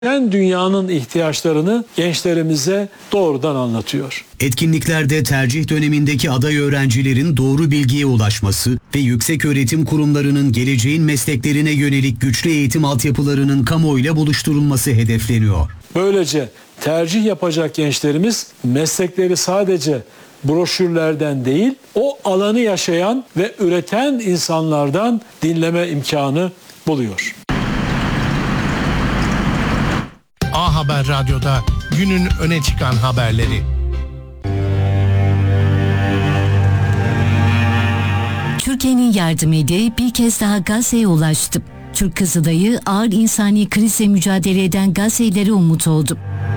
dünyanın ihtiyaçlarını gençlerimize doğrudan anlatıyor. Etkinliklerde tercih dönemindeki aday öğrencilerin doğru bilgiye ulaşması ve yükseköğretim kurumlarının geleceğin mesleklerine yönelik güçlü eğitim altyapılarının kamuoyuyla buluşturulması hedefleniyor. Böylece tercih yapacak gençlerimiz meslekleri sadece broşürlerden değil, o alanı yaşayan ve üreten insanlardan dinleme imkanı buluyor. A Haber Radyo'da günün öne çıkan haberleri. Türkiye'nin yardım eli bir kez daha Gazze'ye ulaştı. Türk Kızılayı ağır insani krizle mücadele eden Gazze'lilere umut oldu.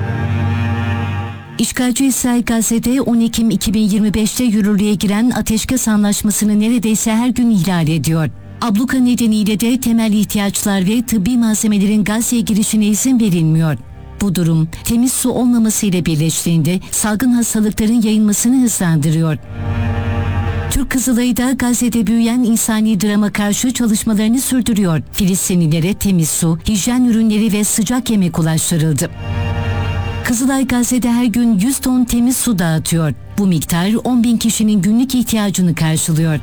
İşgalci İsrail Gazze'de 10 Ekim 2025'te yürürlüğe giren ateşkes anlaşmasını neredeyse her gün ihlal ediyor. Abluka nedeniyle de temel ihtiyaçlar ve tıbbi malzemelerin Gazze'ye girişine izin verilmiyor. Bu durum temiz su olmamasıyla birleştiğinde salgın hastalıkların yayılmasını hızlandırıyor. Türk Kızılayı da Gazze'de büyüyen insani drama karşı çalışmalarını sürdürüyor. Filistinlilere temiz su, hijyen ürünleri ve sıcak yemek ulaştırıldı. Kızılay Gazze'de her gün 100 ton temiz su dağıtıyor. Bu miktar 10.000 kişinin günlük ihtiyacını karşılıyor.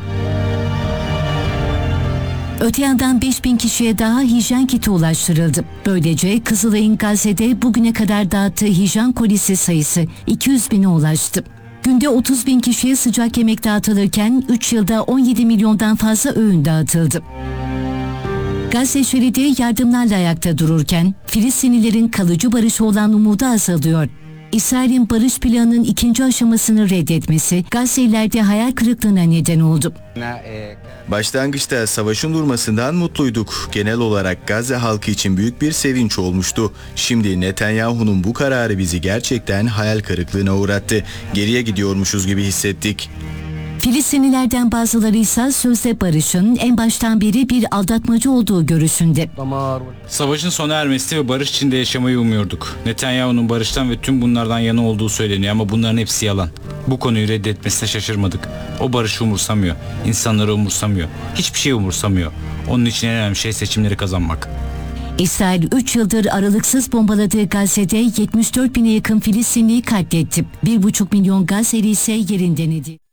Öte yandan 5.000 kişiye daha hijyen kiti ulaştırıldı. Böylece Kızılay'ın Gazze'de bugüne kadar dağıttığı hijyen kolisi sayısı 200.000'e ulaştı. Günde 30.000 kişiye sıcak yemek dağıtılırken 3 yılda 17 milyondan fazla öğün dağıtıldı. Gazze şeridi yardımlarla ayakta dururken Filistinlilerin kalıcı barışa olan umudu azalıyor. İsrail'in barış planının ikinci aşamasını reddetmesi Gazze'lilerde hayal kırıklığına neden oldu. Başlangıçta savaşın durmasından mutluyduk. Genel olarak Gazze halkı için büyük bir sevinç olmuştu. Şimdi Netanyahu'nun bu kararı bizi gerçekten hayal kırıklığına uğrattı. Geriye gidiyormuşuz gibi hissettik. Filistinlilerden bazıları ise sözde barışın en baştan beri bir aldatmacı olduğu görüşünde. Savaşın sona ermesi ve barış içinde yaşamayı umuyorduk. Netanyahu'nun barıştan ve tüm bunlardan yana olduğu söyleniyor ama bunların hepsi yalan. Bu konuyu reddetmesine şaşırmadık. O barışı umursamıyor, insanları umursamıyor, hiçbir şey umursamıyor. Onun için en önemli şey seçimleri kazanmak. İsrail 3 yıldır aralıksız bombaladığı Gazze'de 74.000'e yakın Filistinliyi katletti. 1,5 milyon Gazze'li ise yerinden edildi.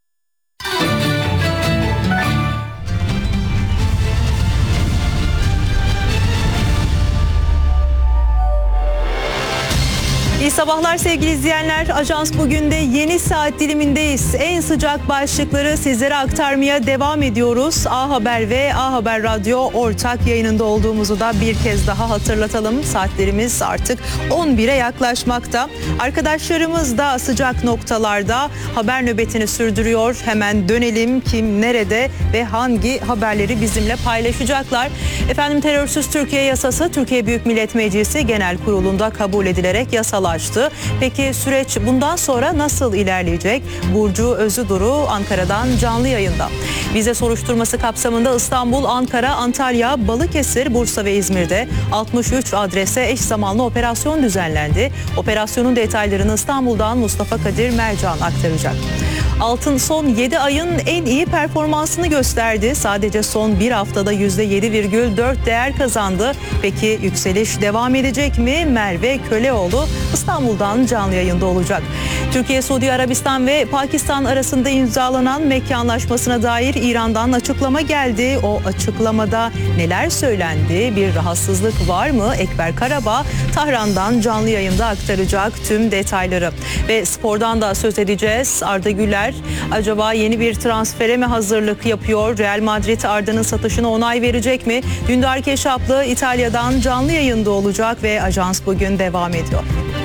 İyi sabahlar sevgili izleyenler. Ajans bugün de yeni saat dilimindeyiz. En sıcak başlıkları sizlere aktarmaya devam ediyoruz. A Haber ve A Haber Radyo ortak yayınında olduğumuzu da bir kez daha hatırlatalım. Saatlerimiz artık 11'e yaklaşmakta. Arkadaşlarımız da sıcak noktalarda haber nöbetini sürdürüyor. Hemen dönelim, kim nerede ve hangi haberleri bizimle paylaşacaklar. Efendim, Terörsüz Türkiye Yasası Türkiye Büyük Millet Meclisi Genel Kurulu'nda kabul edilerek yasalaştı. Peki süreç bundan sonra nasıl ilerleyecek? Burcu Özüduru Ankara'dan canlı yayında. Vize soruşturması kapsamında İstanbul, Ankara, Antalya, Balıkesir, Bursa ve İzmir'de 63 adrese eş zamanlı operasyon düzenlendi. Operasyonun detaylarını İstanbul'dan Mustafa Kadir Mercan aktaracak. Altın son 7 ayın en iyi performansını gösterdi. Sadece son bir haftada %7,4 değer kazandı. Peki yükseliş devam edecek mi? Merve Köleoğlu İstanbul'dan canlı yayında olacak. Türkiye, Suudi Arabistan ve Pakistan arasında imzalanan Mekke Anlaşması'na dair İran'dan açıklama geldi. O açıklamada neler söylendi? Bir rahatsızlık var mı? Ekber Karabağ Tahran'dan canlı yayında aktaracak tüm detayları. Ve spordan da söz edeceğiz. Arda Güler acaba yeni bir transfere mi hazırlık yapıyor? Real Madrid Arda'nın satışına onay verecek mi? Dündar Keşaplı İtalya'dan canlı yayında olacak ve Ajans bugün devam ediyor.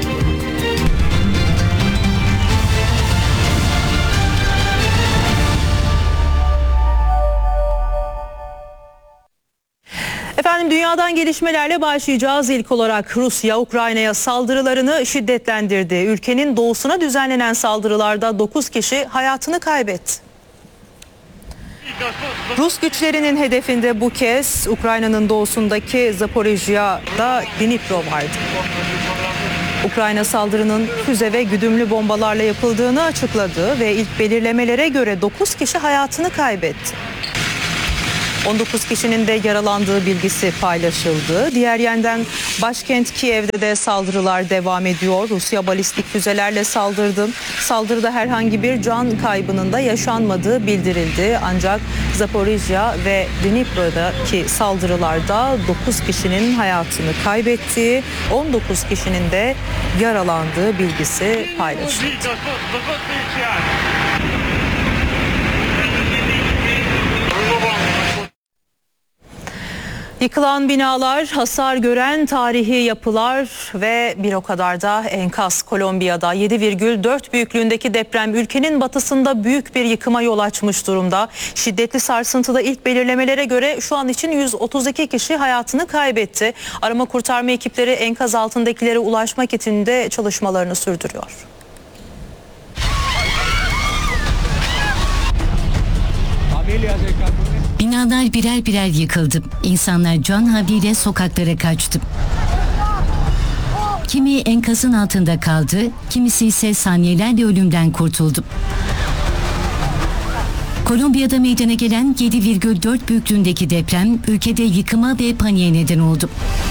Efendim, dünyadan gelişmelerle başlayacağız. İlk olarak Rusya Ukrayna'ya saldırılarını şiddetlendirdi. Ülkenin doğusuna düzenlenen saldırılarda 9 kişi hayatını kaybetti. Rus güçlerinin hedefinde bu kez Ukrayna'nın doğusundaki Zaporijya'da Dnipro vardı. Ukrayna saldırının füze ve güdümlü bombalarla yapıldığını açıkladı ve ilk belirlemelere göre 9 kişi hayatını kaybetti. 19 kişinin de yaralandığı bilgisi paylaşıldı. Diğer yandan başkent Kiev'de de saldırılar devam ediyor. Rusya balistik füzelerle saldırdı. Saldırıda herhangi bir can kaybının da yaşanmadığı bildirildi. Ancak Zaporijya ve Dnipro'daki saldırılarda 9 kişinin hayatını kaybettiği, 19 kişinin de yaralandığı bilgisi paylaşıldı. Yıkılan binalar, hasar gören tarihi yapılar ve bir o kadar da enkaz. Kolombiya'da 7,4 büyüklüğündeki deprem ülkenin batısında büyük bir yıkıma yol açmış durumda. Şiddetli sarsıntıda ilk belirlemelere göre şu an için 132 kişi hayatını kaybetti. Arama kurtarma ekipleri enkaz altındakilere ulaşmak için de çalışmalarını sürdürüyor. Binalar birer birer yıkıldı. İnsanlar can havliyle sokaklara kaçtı. Kimi enkazın altında kaldı, kimisi ise saniyelerle ölümden kurtuldu. Kolombiya'da meydana gelen 7,4 büyüklüğündeki deprem ülkede yıkıma ve paniğe neden oldu.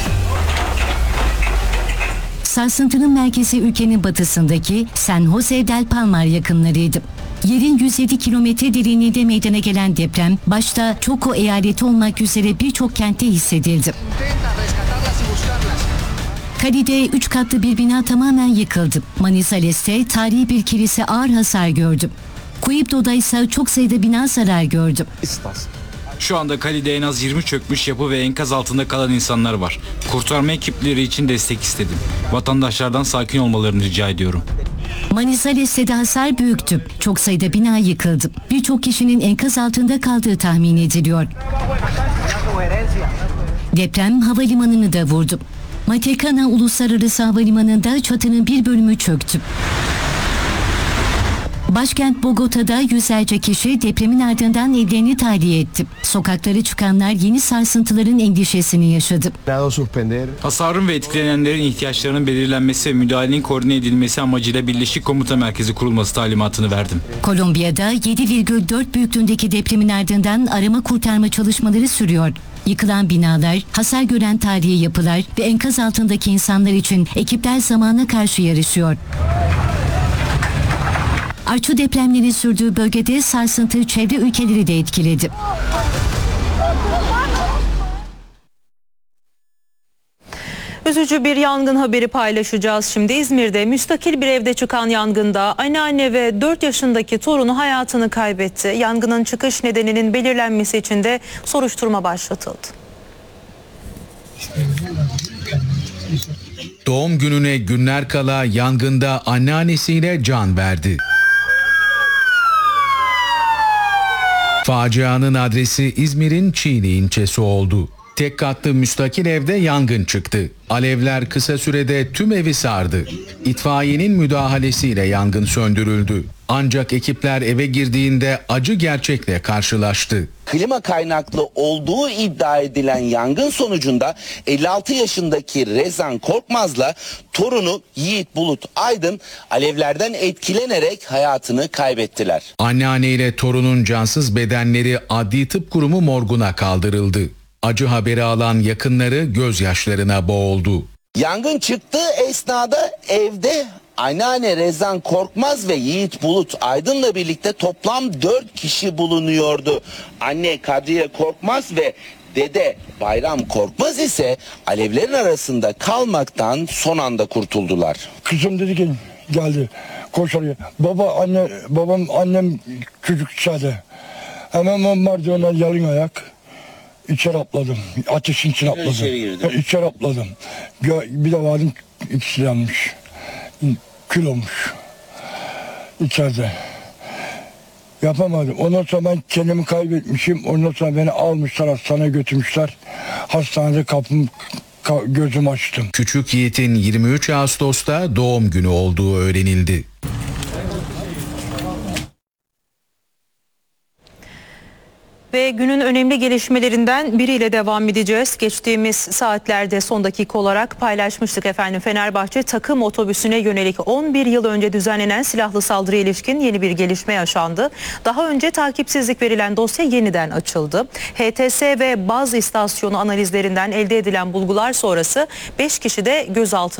Sarsıntının merkezi ülkenin batısındaki San Jose del Palmar yakınlarıydı. Yerin 107 kilometre derinliğinde meydana gelen deprem başta Choco eyaleti olmak üzere birçok kentte hissedildi. Cali'de 3 katlı bir bina tamamen yıkıldı. Manizales'te tarihi bir kilise ağır hasar gördü. Quibdo'da ise çok sayıda bina zarar gördü. Şu anda Cali'de en az 20 çökmüş yapı ve enkaz altında kalan insanlar var. Kurtarma ekipleri için destek istedim. Vatandaşlardan sakin olmalarını rica ediyorum. Manizales'te de hasar büyüktü. Çok sayıda bina yıkıldı. Birçok kişinin enkaz altında kaldığı tahmin ediliyor. Deprem havalimanını da vurdu. Matecana Uluslararası Havalimanı'nda çatının bir bölümü çöktü. Başkent Bogota'da yüzlerce kişi depremin ardından evlerini tahliye etti. Sokaklara çıkanlar yeni sarsıntıların endişesini yaşadı. Hasarın ve etkilenenlerin ihtiyaçlarının belirlenmesi ve müdahalenin koordine edilmesi amacıyla Birleşik Komuta Merkezi kurulması talimatını verdim. Kolombiya'da 7,4 büyüklüğündeki depremin ardından arama kurtarma çalışmaları sürüyor. Yıkılan binalar, hasar gören tarihi yapılar ve enkaz altındaki insanlar için ekipler zamana karşı yarışıyor. Artçı depremlerin sürdüğü bölgede sarsıntı çevre ülkeleri de etkiledi. Üzücü bir yangın haberi paylaşacağız şimdi. İzmir'de müstakil bir evde çıkan yangında anneanne ve 4 yaşındaki torunu hayatını kaybetti. Yangının çıkış nedeninin belirlenmesi için de soruşturma başlatıldı. Doğum gününe günler kala yangında anneannesiyle can verdi. Facianın adresi İzmir'in Çiğli ilçesi oldu. Tek katlı müstakil evde yangın çıktı. Alevler kısa sürede tüm evi sardı. İtfaiyenin müdahalesiyle yangın söndürüldü. Ancak ekipler eve girdiğinde acı gerçekle karşılaştı. Klima kaynaklı olduğu iddia edilen yangın sonucunda 56 yaşındaki Rezan Korkmaz'la torunu Yiğit Bulut Aydın alevlerden etkilenerek hayatını kaybettiler. Anneanne ile torunun cansız bedenleri Adli Tıp Kurumu morguna kaldırıldı. Acı haberi alan yakınları gözyaşlarına boğuldu. Yangın çıktığı esnada evde anneanne Rezan Korkmaz ve Yiğit Bulut Aydın'la birlikte toplam 4 kişi bulunuyordu. Anne Kadriye Korkmaz ve dede Bayram Korkmaz ise alevlerin arasında kalmaktan son anda kurtuldular. Kızım dedi ki geldi koşarıyor. Annem çocuk içeride. Hemen ben merdivenden yalın ayak içeri atladım. Ateşin içine atladım. İçeri atladım. Bir de vardım ikisi yanmış. Kül olmuş. İçeride. Yapamadım. Ondan sonra ben kendimi kaybetmişim. Ondan sonra beni almışlar hastaneye götürmüşler. Hastanede gözüm açtım. Küçük Yiğit'in 23 Ağustos'ta doğum günü olduğu öğrenildi. Ve günün önemli gelişmelerinden biriyle devam edeceğiz. Geçtiğimiz saatlerde son dakika olarak paylaşmıştık efendim. Fenerbahçe takım otobüsüne yönelik 11 yıl önce düzenlenen silahlı saldırıya ilişkin yeni bir gelişme yaşandı. Daha önce takipsizlik verilen dosya yeniden açıldı. HTS ve baz istasyonu analizlerinden elde edilen bulgular sonrası 5 kişi de gözaltına